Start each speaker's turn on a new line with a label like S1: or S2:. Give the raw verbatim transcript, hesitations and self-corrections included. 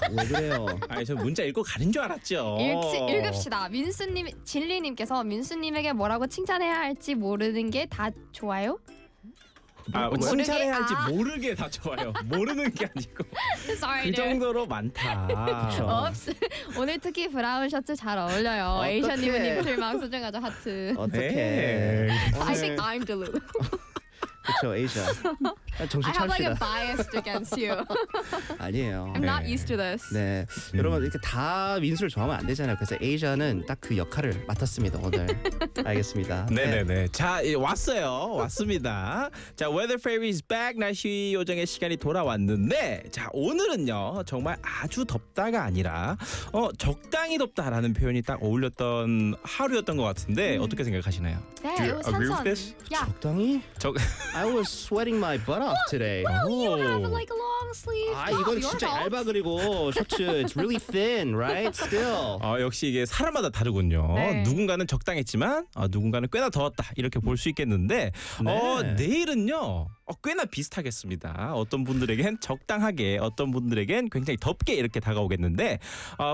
S1: 왜 그래요?
S2: 아니 저 문자 읽고 가는 줄 알았죠.
S3: 읽시, 읽읍시다. 민수님, 진리님께서 민수님에게 뭐라고 칭찬해야 할지 모르는 게 다 좋아요?
S2: 아,
S3: 모르게,
S2: 칭찬해야 할지
S3: 아.
S2: 모르게 다 좋아요. 모르는 게 아니고
S3: Sorry,
S2: 그
S3: dude.
S2: 정도로 많다.
S1: 그쵸.
S3: 업스. 오늘 특히 브라운 셔츠 잘 어울려요.
S1: 어떡해.
S3: 에이션님은 실망 소중하죠 하트.
S1: 어떻게?
S2: 네.
S3: I think I'm Delu.
S1: 그렇죠, 에이샤. 정신
S3: I have like a
S1: 차립시다.
S3: bias against you.
S1: 아니에요.
S3: I'm not
S2: 네.
S3: used to this.
S1: 네,
S2: 음.
S1: 여러분 이렇게 다 민수를 좋아하면 안 되잖아요. 그래서 에이샤는 딱 그 역할을 맡았습니다 오늘. 알겠습니다.
S2: 네네네. 자 예, 왔어요. 왔습니다. 자 Weather Fairy is back. 날씨 요정의 시간이 돌아왔는데 자 오늘은요 정말 아주 덥다가 아니라 어 적당히 덥다라는 표현이 딱 어울렸던 하루였던 것 같은데
S3: 음.
S2: 어떻게 생각하시나요?
S3: 네,
S2: Do you
S3: it was
S2: agree with
S3: 선선.
S2: this?
S3: Yeah.
S1: 적당히?
S2: 적
S1: I was sweating my butt off today.
S3: Well, you
S2: 오.
S3: have like a long sleeve.
S1: 아
S3: top.
S1: 이건
S3: Your
S1: 진짜
S3: fault.
S1: 얇아 그리고 셔츠 it's really thin, right? Still.
S2: 어, 역시 이게 사람마다 다르군요.
S3: 네.
S2: 누군가는 적당했지만 어, 누군가는 꽤나 더웠다 이렇게 볼 수 있겠는데 어,
S1: 네.
S2: 내일은요 어, 꽤나 비슷하겠습니다. 어떤 분들에겐 적당하게 어떤 분들에겐 굉장히 덥게 이렇게 다가오겠는데 어,